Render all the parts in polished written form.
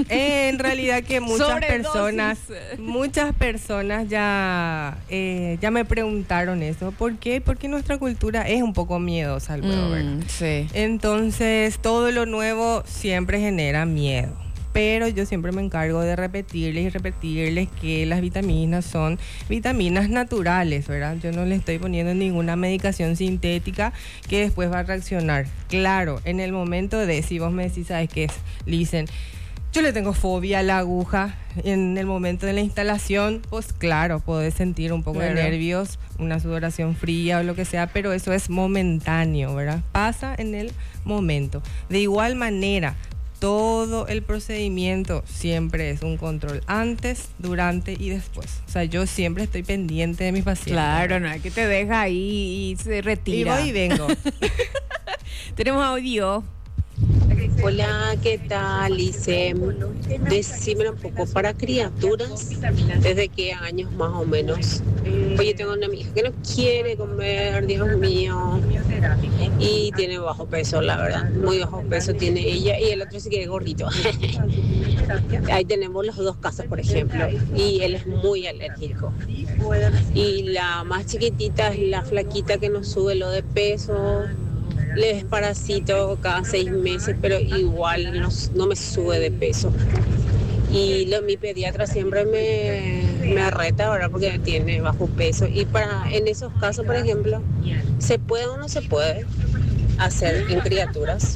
En realidad que muchas personas ya me preguntaron eso. ¿Por qué? Porque nuestra cultura es un poco miedosa luego, ¿verdad? Sí. Entonces, todo lo nuevo siempre genera miedo. Pero yo siempre me encargo de repetirles que las vitaminas son vitaminas naturales, ¿verdad? Yo no le estoy poniendo ninguna medicación sintética que después va a reaccionar. Claro, en el momento si vos me decís, ¿sabes qué es? Le dicen, yo le tengo fobia a la aguja. En el momento de la instalación, pues claro, podés sentir un poco de nervios, una sudoración fría o lo que sea, pero eso es momentáneo, ¿verdad? Pasa en el momento. De igual manera, todo el procedimiento siempre es un control antes, durante y después. O sea, yo siempre estoy pendiente de mis pacientes. Claro, no es que te deja ahí y se retira. Y voy y vengo. Tenemos audio. Hola, ¿qué tal? Lice, decime un poco, para criaturas, ¿desde qué años más o menos? Pues yo tengo una hija que no quiere comer, Dios mío, y tiene bajo peso, la verdad, muy bajo peso tiene ella, y el otro sí que es gordito. Ahí tenemos los dos casos, por ejemplo, y él es muy alérgico. Y la más chiquitita es la flaquita que no sube lo de peso. Le desparasito cada 6 meses, pero igual no me sube de peso. Y mi pediatra siempre me reta, ¿verdad? Porque tiene bajo peso. Y en esos casos, por ejemplo, ¿se puede o no se puede hacer en criaturas?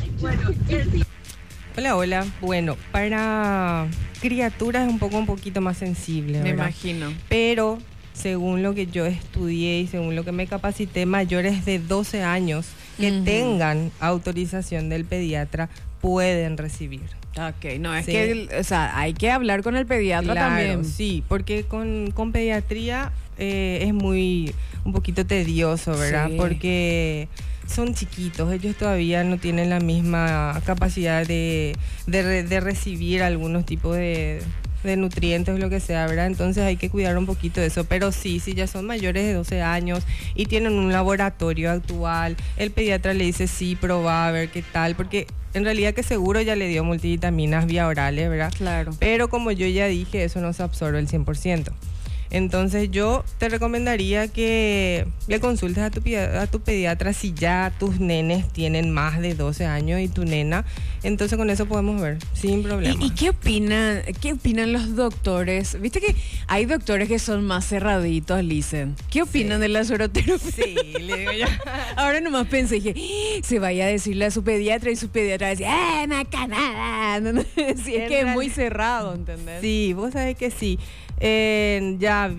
Hola. Bueno, para criaturas es un poquito más sensible, ¿verdad? Me imagino. Pero según lo que yo estudié y según lo que me capacité, mayores de 12 años que tengan autorización del pediatra pueden recibir. Ok, no, es que, o sea, hay que hablar con el pediatra también. Sí, porque con pediatría es un poquito tedioso, ¿verdad? Sí. Porque son chiquitos, ellos todavía no tienen la misma capacidad de recibir algunos tipos de nutrientes o lo que sea, ¿verdad? Entonces hay que cuidar un poquito de eso, pero sí, ya son mayores de 12 años y tienen un laboratorio actual, el pediatra le dice sí, probá a ver qué tal, porque en realidad que seguro ya le dio multivitaminas vía orales, ¿verdad? Claro. Pero como yo ya dije, eso no se absorbe el 100%. Entonces yo te recomendaría que le consultes a tu pediatra si ya tus nenes tienen más de 12 años y tu nena, entonces con eso podemos ver, sin problema. ¿Y qué opinan los doctores? Viste que hay doctores que son más cerraditos, Lice. ¿Qué opinan de la sueroterapia? Sí, le digo yo. Ahora nomás pensé, dije, se vaya a decirle a su pediatra y su pediatra decía, no acá nada. Sí, es que es muy cerrado, ¿entendés? Sí, vos sabés que sí. Ya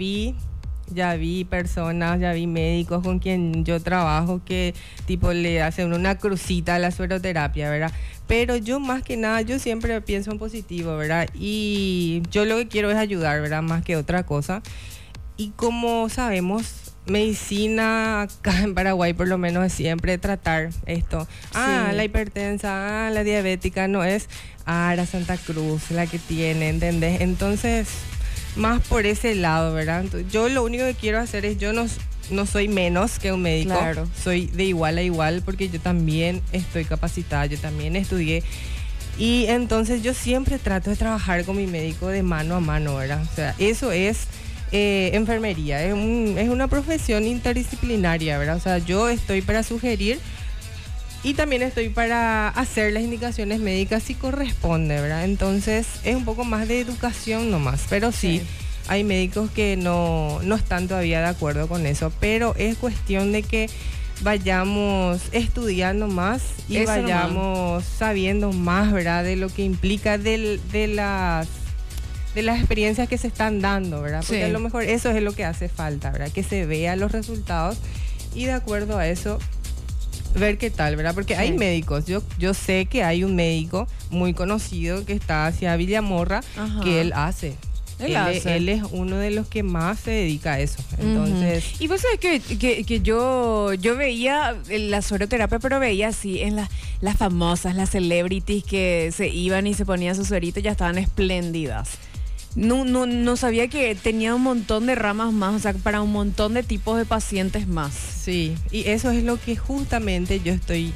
vi personas, ya vi médicos con quien yo trabajo que tipo le hacen una crucita a la sueroterapia, ¿verdad? Pero yo más que nada, yo siempre pienso en positivo, ¿verdad? Y yo lo que quiero es ayudar, ¿verdad? Más que otra cosa. Y como sabemos, medicina acá en Paraguay por lo menos es siempre tratar esto. La hipertensa, la diabética, no es la Santa Cruz la que tiene, ¿entendés? Entonces, más por ese lado, ¿verdad? Entonces, yo lo único que quiero hacer es, yo no soy menos que un médico, claro. Soy de igual a igual porque yo también estoy capacitada, yo también estudié. Y entonces yo siempre trato de trabajar con mi médico de mano a mano, ¿verdad? O sea, eso es enfermería, es una profesión interdisciplinaria, ¿verdad? O sea, yo estoy para sugerir y también estoy para hacer las indicaciones médicas si corresponde, ¿verdad? Entonces es un poco más de educación nomás, pero sí. Hay médicos que no están todavía de acuerdo con eso, pero es cuestión de que vayamos estudiando más y eso vayamos sabiendo más, ¿verdad? De lo que implica de las experiencias que se están dando, ¿verdad? Porque a lo mejor eso es lo que hace falta, ¿verdad? Que se vean los resultados y de acuerdo a eso ver qué tal, ¿verdad? Porque hay médicos, yo sé que hay un médico muy conocido que está hacia Villamorra, que él hace. Él es uno de los que más se dedica a eso. Entonces, y vos sabés que yo veía la sueroterapia, pero veía así en las famosas, las celebrities que se iban y se ponían su suerito y ya estaban espléndidas. No sabía que tenía un montón de ramas más, o sea, para un montón de tipos de pacientes más. Sí, y eso es lo que justamente yo estoy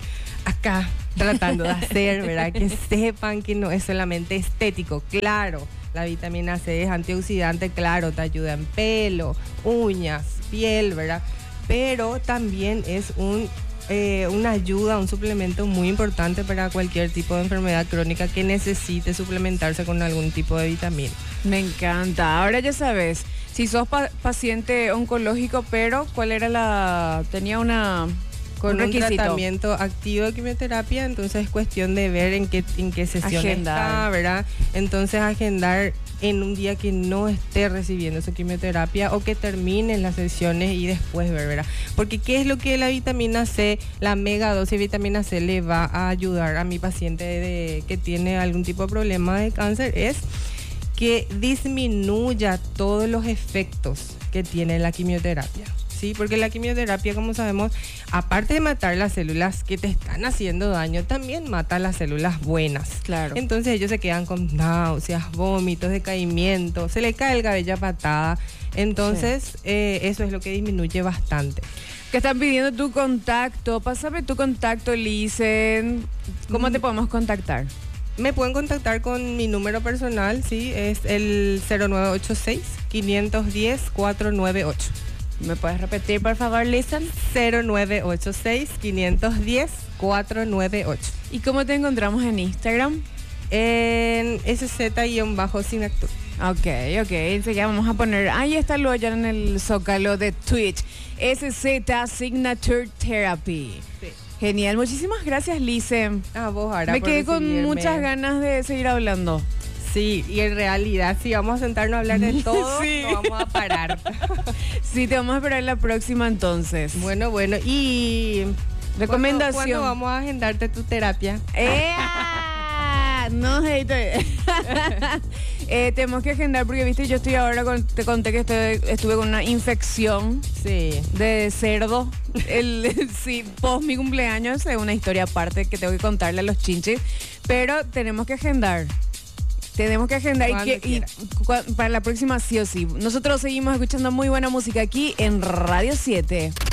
acá tratando de hacer, ¿verdad? Que sepan que no es solamente estético, claro. La vitamina C es antioxidante, claro, te ayuda en pelo, uñas, piel, ¿verdad? Pero también es una ayuda, un suplemento muy importante para cualquier tipo de enfermedad crónica que necesite suplementarse con algún tipo de vitamina. Me encanta. Ahora ya sabes, si sos paciente oncológico, pero ¿cuál era tenía con un requisito? Tratamiento activo de quimioterapia, entonces es cuestión de ver en qué sesión está, ¿verdad? Entonces agendar en un día que no esté recibiendo su quimioterapia o que termine las sesiones y después ver, ¿verdad? Porque ¿qué es lo que la vitamina C, la megadosis de vitamina C le va a ayudar a mi paciente que tiene algún tipo de problema de cáncer? Es que disminuya todos los efectos que tiene la quimioterapia. Sí, porque la quimioterapia, como sabemos, aparte de matar las células que te están haciendo daño, también mata las células buenas. Claro. Entonces ellos se quedan con náuseas, vómitos, decaimiento, se le cae el cabello a patada. Entonces, eso es lo que disminuye bastante. Que están pidiendo tu contacto. Pásame tu contacto, Licen. ¿Cómo te podemos contactar? Me pueden contactar con mi número personal, sí, es el 0986-510-498. ¿Me puedes repetir, por favor, Listen? 0986-510-498. ¿Y cómo te encontramos en Instagram? En SZ-Signature. Ok. Enseguida vamos a poner, ahí está lo allá en el zócalo de Twitch. SZ Signature Therapy. Sí. Genial, muchísimas gracias, Lisen. A vos, ahora. Me quedé con muchas ganas de seguir hablando. Sí, y en realidad, si vamos a sentarnos a hablar de todo, sí, no vamos a parar. Sí, te vamos a esperar la próxima entonces. Bueno, y... Recomendación. ¿Cuándo vamos a agendarte tu terapia? No, tenemos que agendar porque, viste, yo estoy ahora, te conté que estuve con una infección de cerdo. Sí, post mi cumpleaños, es una historia aparte que tengo que contarle a los chinches, pero tenemos que agendar. Y para la próxima sí o sí. Nosotros seguimos escuchando muy buena música aquí en Radio 7.